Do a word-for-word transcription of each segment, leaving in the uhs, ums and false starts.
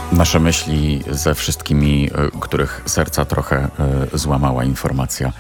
Nasze myśli ze wszystkimi, których serca trochę złamała informacja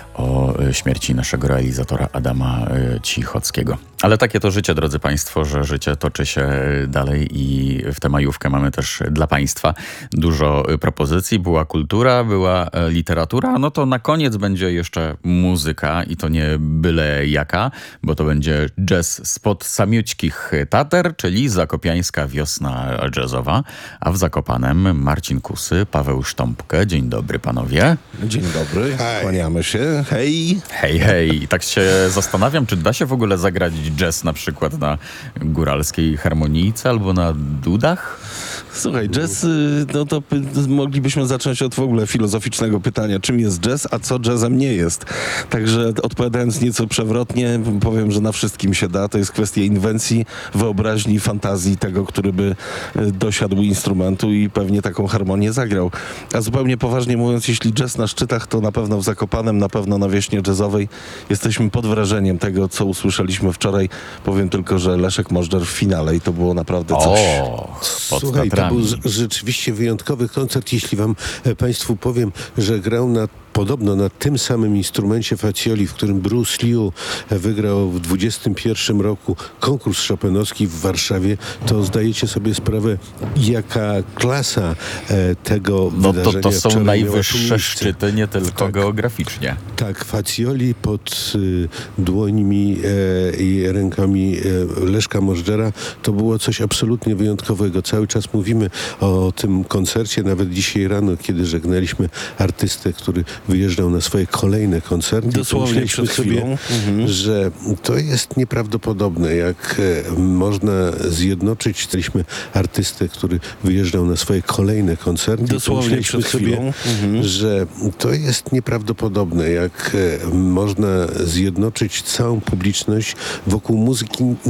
o śmierci naszego realizatora Adama Cichockiego. Ale takie to życie, drodzy Państwo, że życie toczy się dalej i w tę majówkę mamy też dla Państwa dużo propozycji. Była kultura, była literatura, no to na koniec będzie jeszcze muzyka i to nie byle jaka, bo to będzie jazz spod samiućkich Tater, czyli zakopiańska wiosna jazzowa, a w Zakopanem Marcin Kusy, Paweł Sztąpkę. Dzień dobry panowie. Dzień dobry, Hej. kłaniamy się. Hej. Hej, hej. I tak się zastanawiam, czy da się w ogóle zagrać jazz na przykład na góralskiej harmonijce albo na dudach? Słuchaj, jazz, no to py- moglibyśmy zacząć od w ogóle filozoficznego pytania, czym jest jazz, a co jazzem nie jest. Także odpowiadając nieco przewrotnie, powiem, że na wszystkim się da. To jest kwestia inwencji, wyobraźni, fantazji tego, który by dosiadł instrumentu i pewnie taką harmonię zagrał. A zupełnie poważnie mówiąc, jeśli jazz na szczytach, to na pewno w Zakopanem, na pewno na Wieśnie Jazzowej jesteśmy pod wrażeniem tego, co usłyszeliśmy wczoraj. Powiem tylko, że Leszek Możdżer w finale i to było naprawdę coś. O, pod Słuchaj, to Tatrami. był z- rzeczywiście wyjątkowy koncert, jeśli wam e, Państwu powiem, że grał na podobno na tym samym instrumencie Fazioli, w którym Bruce Liu e, wygrał w dwudziestym pierwszym roku konkurs chopinowski w Warszawie, to zdajecie sobie sprawę, jaka klasa e, tego No to, wydarzenia to są wczoraj miała tu najwyższe miejsce. szczyty, nie tylko Tak. geograficznie. Tak, Fazioli pod y, dłońmi e, i rękami e, Leszka Możdżera to było coś absolutnie wyjątkowego. Cały czas mówimy o tym koncercie, nawet dzisiaj rano, kiedy żegnaliśmy artystę, który wyjeżdżał na swoje kolejne koncerty. Dosłownie Pomyśleliśmy przed sobie, chwilą. Mhm. że to jest nieprawdopodobne, jak e, można zjednoczyć staliśmy artystę, który wyjeżdżał na swoje kolejne koncerty. Dosłownie Pomyśleliśmy przed sobie, chwilą. Mhm. że to jest nieprawdopodobne, jak e, można zjednoczyć całą publiczność wokół muzyki